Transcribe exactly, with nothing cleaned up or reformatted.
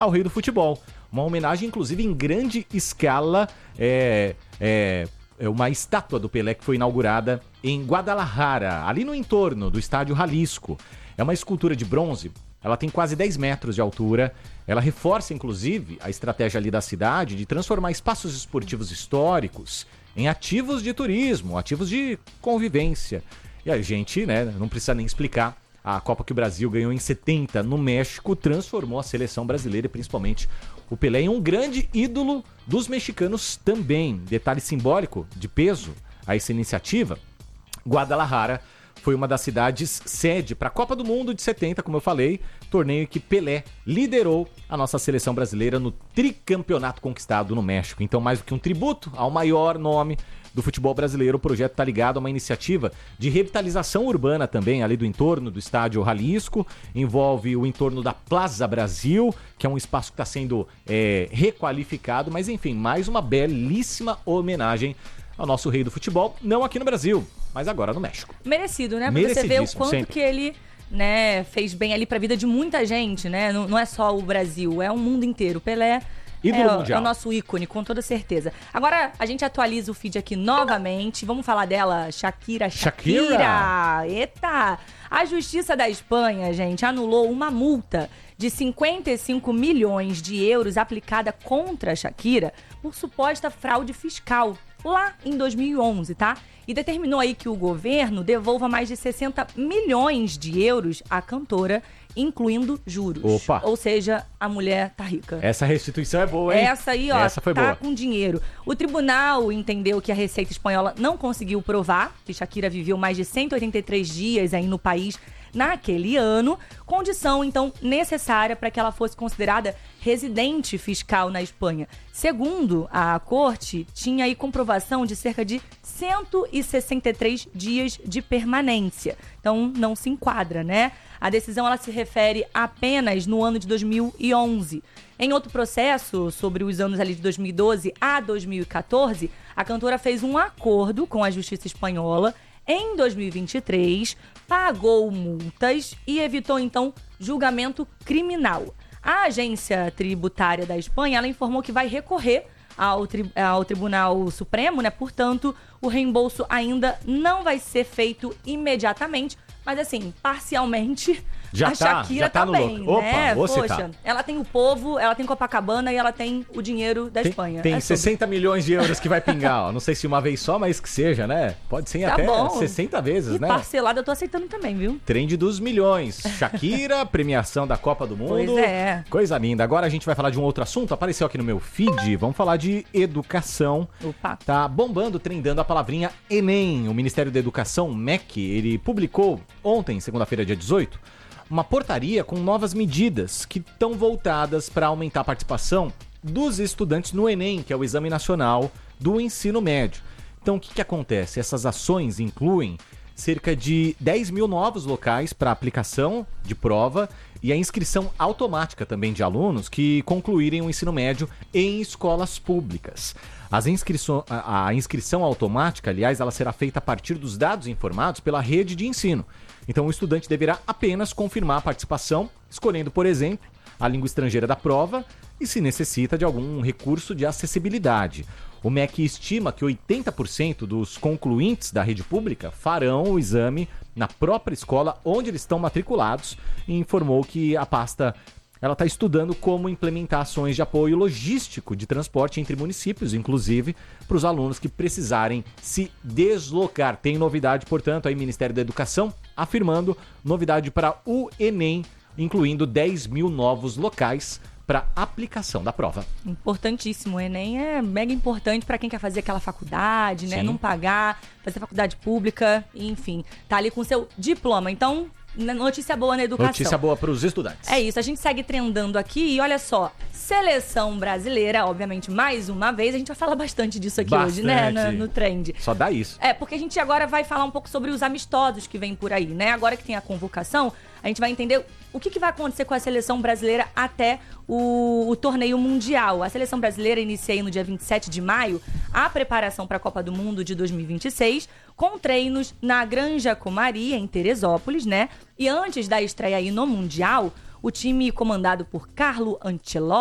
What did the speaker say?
ao rei do futebol. Uma homenagem, inclusive, em grande escala, é, é, é uma estátua do Pelé que foi inaugurada em Guadalajara, ali no entorno do estádio Jalisco. É uma escultura de bronze, ela tem quase dez metros de altura, ela reforça, inclusive, a estratégia ali da cidade de transformar espaços esportivos históricos em ativos de turismo, ativos de convivência. E a gente, né, não precisa nem explicar, a Copa que o Brasil ganhou em setenta no México transformou a seleção brasileira e principalmente o Pelé em um grande ídolo dos mexicanos também. Detalhe simbólico de peso a essa iniciativa, Guadalajara foi uma das cidades sede para a Copa do Mundo de setenta, como eu falei, torneio que Pelé liderou a nossa seleção brasileira no tricampeonato conquistado no México. Então, mais do que um tributo ao maior nome do futebol brasileiro, o projeto está ligado a uma iniciativa de revitalização urbana também, ali do entorno do estádio Jalisco, envolve o entorno da Plaza Brasil, que é um espaço que está sendo é, requalificado, mas enfim, mais uma belíssima homenagem ao nosso rei do futebol, não aqui no Brasil, mas agora no México. Merecido, né? Pra você ver o quanto sempre. que ele, né, fez bem ali pra vida de muita gente, né? Não, não é só o Brasil, é o mundo inteiro. Pelé ídolo é, mundial. É o nosso ícone, com toda certeza. Agora, a gente atualiza o feed aqui novamente. Vamos falar dela, Shakira. Shakira! Shakira. Eita! A Justiça da Espanha, gente, anulou uma multa de cinquenta e cinco milhões de euros aplicada contra a Shakira por suposta fraude fiscal, lá em dois mil e onze, tá? E determinou aí que o governo devolva mais de sessenta milhões de euros à cantora, incluindo juros. Opa! Ou seja, a mulher tá rica. Essa restituição é boa, hein? Essa aí, ó, Essa foi tá boa. com dinheiro. O tribunal entendeu que a Receita Espanhola não conseguiu provar que Shakira viveu mais de cento e oitenta e três dias aí no país naquele ano, condição, então, necessária para que ela fosse considerada residente fiscal na Espanha. Segundo a corte, tinha aí comprovação de cerca de cento e sessenta e três dias de permanência. Então, não se enquadra, né? A decisão, ela se refere apenas no ano de dois mil e onze. Em outro processo, sobre os anos ali de dois mil e doze a dois mil e quatorze, a cantora fez um acordo com a Justiça Espanhola. Em dois mil e vinte e três, pagou multas e evitou, então, julgamento criminal. A agência tributária da Espanha, ela informou que vai recorrer ao, tri- ao Tribunal Supremo, né? Portanto, o reembolso ainda não vai ser feito imediatamente, mas assim, parcialmente, já a tá, Shakira já tá, tá no bem, louco. né? Opa, vou Poxa, citar. ela tem o povo, ela tem Copacabana e ela tem o dinheiro da Tem, Espanha. tem é sessenta milhões de euros que vai pingar, ó. Não sei se uma vez só, mas que seja, né? Pode ser Tá até bom. sessenta vezes, e né? parcelada eu tô aceitando também, viu? Trend dos milhões. Shakira, premiação da Copa do Mundo. Pois é. Coisa linda. Agora a gente vai falar de um outro assunto. Apareceu aqui no meu feed. Vamos falar de educação. Opa. Tá bombando, trendando a palavrinha Enem. O Ministério da Educação, M E C, ele publicou ontem, segunda-feira, dia dezoito, uma portaria com novas medidas que estão voltadas para aumentar a participação dos estudantes no Enem, que é o Exame Nacional do Ensino Médio. Então, o que, que acontece? Essas ações incluem cerca de dez mil novos locais para aplicação de prova e a inscrição automática também de alunos que concluírem o ensino médio em escolas públicas. As inscrições, a, a inscrição automática, aliás, ela será feita a partir dos dados informados pela rede de ensino. Então, o estudante deverá apenas confirmar a participação, escolhendo, por exemplo, a língua estrangeira da prova e se necessita de algum recurso de acessibilidade. O M E C estima que oitenta por cento dos concluintes da rede pública farão o exame na própria escola onde eles estão matriculados e informou que a pasta ela está estudando como implementar ações de apoio logístico de transporte entre municípios, inclusive para os alunos que precisarem se deslocar. Tem novidade, portanto, aí Ministério da Educação afirmando novidade para o Enem, incluindo dez mil novos locais para aplicação da prova. Importantíssimo. O Enem é mega importante para quem quer fazer aquela faculdade, né? Sim. Não pagar, fazer faculdade pública, enfim, tá ali com seu diploma. Então, notícia boa na educação. Notícia boa para os estudantes. É isso, a gente segue trendando aqui e olha só, seleção brasileira, obviamente, mais uma vez, a gente vai falar bastante disso aqui Bastante. hoje, né, no, no trend. Só dá isso. É, porque a gente agora vai falar um pouco sobre os amistosos que vem por aí, né? Agora que tem a convocação, a gente vai entender o que, que vai acontecer com a seleção brasileira até o, o torneio mundial. A seleção brasileira inicia aí no dia vinte e sete de maio a preparação para a Copa do Mundo de dois mil e vinte e seis, com treinos na Granja Comaria, em Teresópolis, né? E antes da estreia aí no Mundial, O time comandado por Carlo Ancelotti